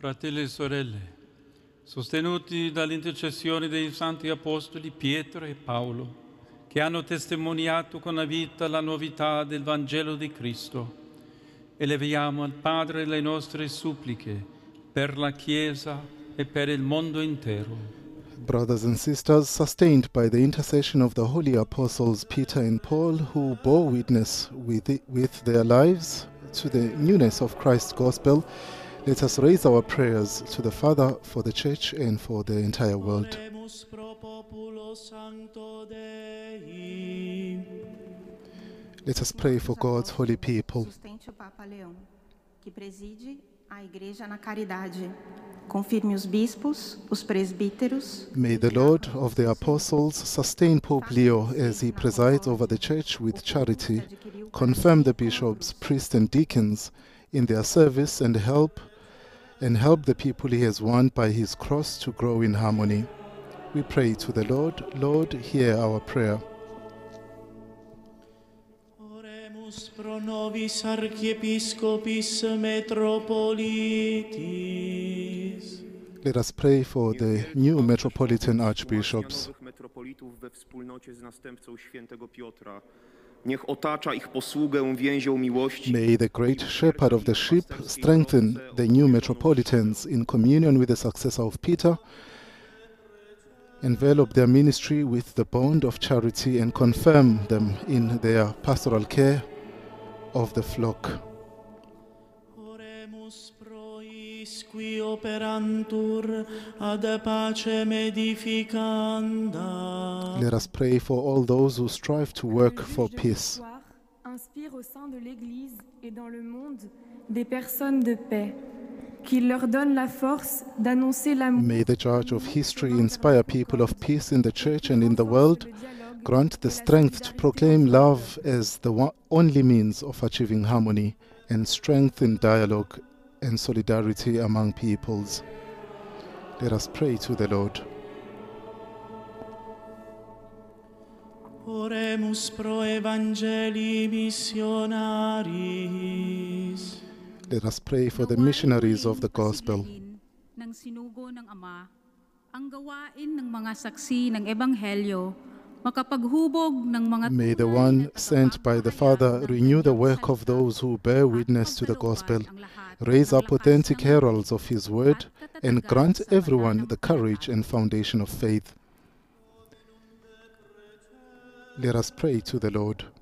Fratelli e sorelle, sostenuti dall'intercessione dei santi apostoli Pietro e Paolo, che hanno testimoniato con la vita la novità del Vangelo di Cristo, eleviamo al Padre le nostre suppliche per la Chiesa e per il mondo intero. Brothers and sisters, sustained by the intercession of the holy apostles Peter and Paul, who bore witness with their lives to the newness of Christ's gospel, let us raise our prayers to the Father for the Church and for the entire world. Oremus pro populo sancto Dei. Let us pray for God's holy people. Sustente o Papa Leão, que preside a Igreja na caridade. Confirme os bispos, os presbíteros. May the Lord of the Apostles sustain Pope Leo as he presides over the Church with charity, confirm the bishops, priests and deacons in their service and help the people he has won by his cross to grow in harmony. We pray to the Lord. Lord, hear our prayer. Oremus pro nobis archiepiscopis metropolitis. Let us pray for the new metropolitan archbishops. Metropolitów we wspólnocie z następcą świętego Piotra. Niech otacza ich posługę więzią miłości. May the great shepherd of the sheep strengthen the new metropolitans in communion with the successor of Peter, envelop their ministry with the bond of charity and confirm them in their pastoral care of the flock. Oremus pro is qui operantur ad pacem edificanda. Let us pray for all those who strive to work for peace. Inspire au sein de l'Église et dans le monde des personnes de paix, qu'il leur donne la force d'annoncer l'amour. May the judge of history inspire people of peace in the church and in the world, grant the strength to proclaim love as the only means of achieving harmony, and strengthen dialogue and solidarity among peoples. Let us pray to the Lord. Oremus pro evangelii missionaris. Let us pray for the missionaries of the gospel. Ng sinugo ng Ama, ang gawain ng mga saksi ng ebanghelyo, makapaghubog ng mga May the one sent by the Father renew the work of those who bear witness to the gospel, raise up authentic heralds of his word, and grant everyone the courage and foundation of faith. Let us pray to the Lord.